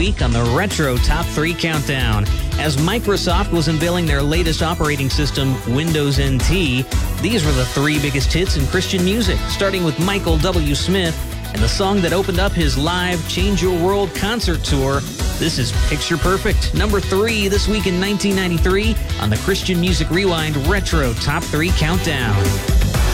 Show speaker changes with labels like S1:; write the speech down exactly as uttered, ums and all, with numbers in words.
S1: week on the Retro Top three Countdown. As Microsoft was unveiling their latest operating system, Windows N T, these were the three biggest hits in Christian music, starting with Michael W. Smith and the song that opened up his live Change Your World concert tour. This is Picture Perfect, number three this week in nineteen ninety-three on the Christian Music Rewind Retro Top three Countdown.